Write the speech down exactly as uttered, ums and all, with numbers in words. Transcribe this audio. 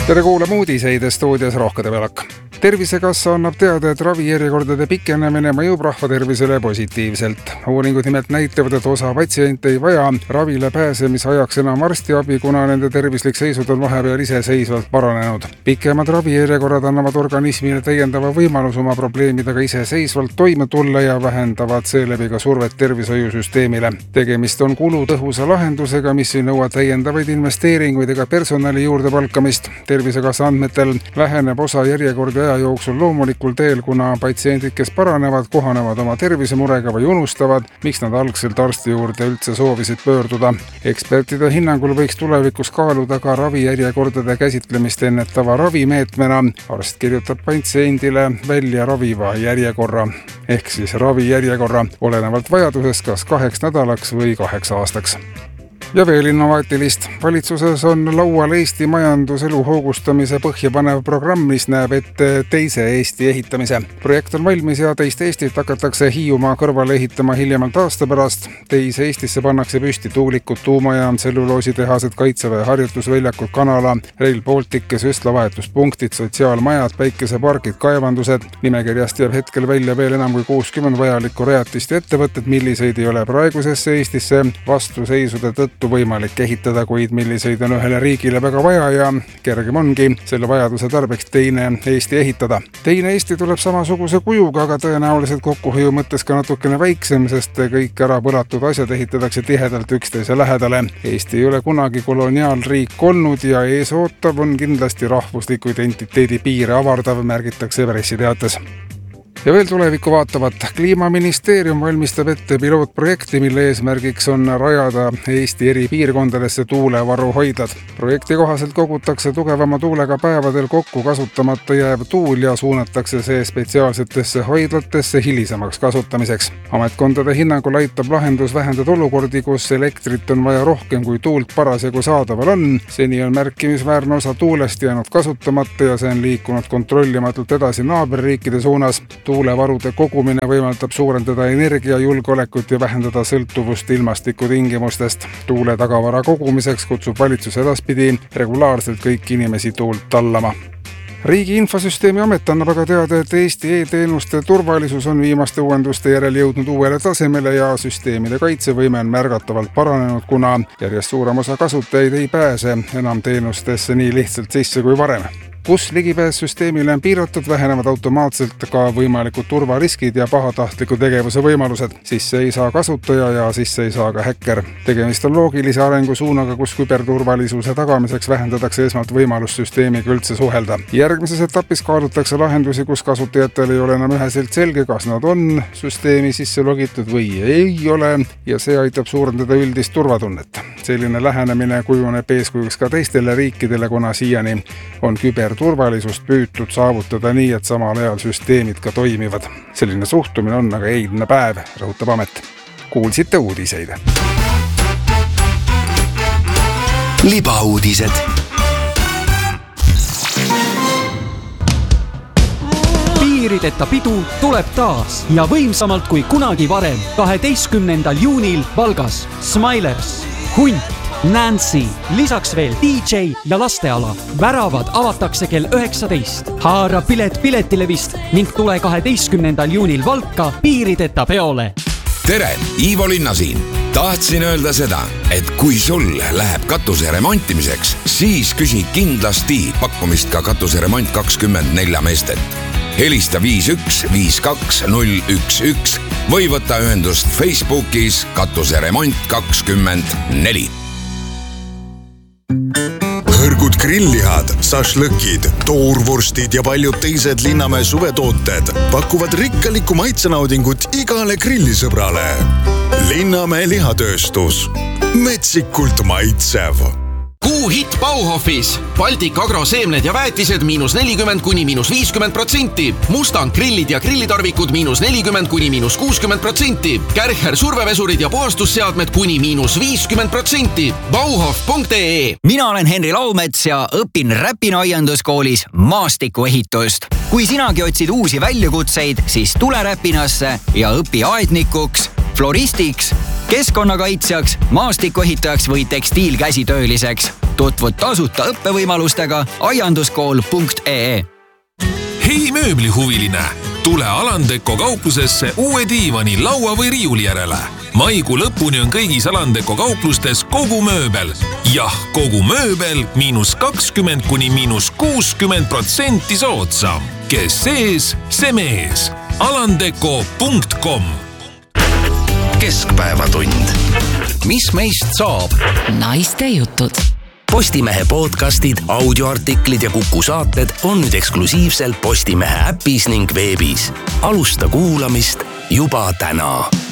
Tere kuulama uudiseid stuudios Rohkede Velak. Tervisekassa annab teada, et ravijärjekordade pikenemine mõjub rahvatervisele positiivselt. Uuringud nimelt näitavad, et osa patsiente ei vaja ravile pääsemise ajaks enam arstiabi, kuna nende tervislik seisud on vahepeal iseseisvalt paranenud. Pikemad ravijärjekorrad annavad organismile täiendava võimalus oma probleemidega iseseisvalt toime tulla ja vähendavad seeläbi ka survet tervishoiusüsteemile. Tegemist on kulutõhusa lahendusega, mis ei nõua täiendavaid investeeringuid ega personali juurde palkamist. Tervisekassa andmetel väheneb osa järjekordi aja jooksul loomulikul teel, kuna patsiendid, kes paranevad, kohanevad oma tervisemurega või unustavad, miks nad algselt arsti juurde üldse soovisid pöörduda. Ekspertide hinnangul võiks tulevikus kaaluda ka ravijärjekordade käsitlemist ennetava ravimeetmena. Arst kirjutab patsiendile välja raviva järjekorra, ehk siis ravijärjekorra, olenevalt vajadusest kas kaheks nädalaks või kaheks aastaks. Ja veel innovaatilist. Valitsuses on laual Eesti majanduselu hoogustamise põhjapanev programm, mis näeb ette teise Eesti ehitamise. Projekt on valmis ja teist Eestit hakatakse Hiiumaa kõrvale ehitama hiljemalt aasta pärast. Teise Eestisse pannakse püsti tuulikud, tuumajaam, tselluloositehased, kaitseväe harjutusväljakud, kanala, Rail Baltic, sööstlavahetuspunktid, sotsiaalmajad, päikesepargid, kaevandused. Nimekirjast jääb hetkel välja veel enam kui kuuskümmend vajalikku rajatist ja ettevõtted, milliseid ei ole praegusesse Eestisse vastuseisude tõttu võimalik ehitada, kuid milliseid on ühele riigile väga vaja ja kergem ongi selle vajaduse tarbeks teine Eesti ehitada. Teine Eesti tuleb samasuguse kujuga, aga tõenäoliselt kokkuhoiu mõttes ka natukene väiksem, sest kõik ära põlatud asjad ehitatakse tihedalt üksteise lähedale. Eesti ei ole kunagi koloniaalriik olnud ja ees ootav on kindlasti rahvusliku identiteedi piire avardav, märgitakse pressiteates. Ja veel tulevikku vaatavat. Kliimaministeerium valmistab ette pilootprojekti, mille eesmärgiks on rajada Eesti eri piirkondadesse tuulevaruhoidlad. Projekti kohaselt kogutakse tugevama tuulega päevadel kokku kasutamata jääv tuul ja suunatakse see spetsiaalsetesse hoidlatesse hilisemaks kasutamiseks. Ametkondade hinnangul aitab lahendus vähendada olukordi, kus elektrit on vaja rohkem kui tuult parasjagu saadaval on. Seni on märkimisväärne osa tuulest jäänud kasutamata ja see on liikunud kontrollimatult edasi naaberriikide suunas. Tuulevarude kogumine võimaldab suurendada energiajulgeolekut ja vähendada sõltuvust ilmastikutingimustest. Tuule tagavara kogumiseks kutsub valitsus edaspidi regulaarselt kõik inimesi tuult tallama. Riigi infosüsteemi amet annab aga teada, et Eesti e-teenuste turvalisus on viimaste uuenduste järel jõudnud uuele tasemele ja süsteemide kaitsevõime on märgatavalt paranenud, kuna järjest suurem osa kasutajaid ei pääse enam teenustesse nii lihtsalt sisse kui varem. Kus ligipääs süsteemile on piiratud, vähenevad automaatselt ka võimalikud turvariskid ja pahatahtliku tegevuse võimalused. Sisse ei saa kasutaja ja sisse ei saa ka häkker. Tegemist on loogilise arengu suunaga, kus küberturvalisuse tagamiseks vähendatakse esmalt võimalust süsteemiga üldse suhelda. Järgmises etapis kaalutakse lahendusi, kus kasutajatel ei ole enam üheselt selge, kas nad on süsteemi sisse logitud või ei ole, ja see aitab suurendada üldist turvatunnet. Selline lähenemine kujuneb eeskujuks ka teistele riikidele, kuna siiani on küberturvalisust püütud saavutada nii, et samal ajal süsteemid ka toimivad. Selline suhtumine on aga eilne päev, rõhutab amet. Kuulsite uudiseid. Libauudised. Piirideta pidu tuleb taas ja võimsamalt kui kunagi varem. kaheteistkümnendal juunil Valgas Smilers, Hunt, Nancy, lisaks veel D J ja lasteala. Väravad avatakse kell üheksateist. Haara pilet piletilevist ning tule kaheteistkümnendal juunil Valka piirideta peole. Tere, Ivo Linna siin. Tahtsin öelda seda, et kui sul läheb katuse remontimiseks, siis küsi kindlasti pakkumist ka katuseremont kakskümmend nelja meestet. Helista viis üks viis kaks null üks üks või võta ühendust Facebookis katuseremont kakskümmend neli. Hõrgud grillihad, sašlõkid, toorvorstid ja paljud teised Linnamäe suvetooted pakuvad rikkalikku maitsenaudingut igale grillisõbrale. Linnamäe lihatööstus. Metsikult maitsev. Kuu hitt Bauhofis. Baltic Agro seemned ja väetised miinus nelikümmend kuni miinus viiskümmend protsenti. Mustang grillid ja grillitarvikud miinus nelikümmend kuni miinus kuuskümmend protsenti. Kärcher survevesurid ja puhastusseadmed kuni miinus viiskümmend protsenti. Bauhof punkt ee. Mina olen Henri Laumets ja õpin Räpina aianduskoolis maastikuehitust. Kui sinagi otsid uusi väljakutseid, siis tule Räpinasse ja õpi aednikuks, floristiks, keskkonnakaitsjaks, maastikuehitajaks või tekstiilkäsitööliseks. Tutvud tasuta õppevõimalustega aianduskool punkt ee. Hei mööblihuviline, tule Alandeko kauplusesse uue diivani, laua või riiuli järele. Maikuu lõpuni on kõigis Alandeko kauplustes kogu mööbel. Jah, kogu mööbel miinus kakskümmend kuni miinus kuuskümmend protsenti soodsam. Kes sees, see mees. alandeko punkt kom. Keskpäevatund. Mis meist saab? Naiste jutud. Postimehe podcastid, audioartiklid ja Kuku saated on nüüd eksklusiivselt Postimehe äpis ning veebis. Alusta kuulamist juba täna.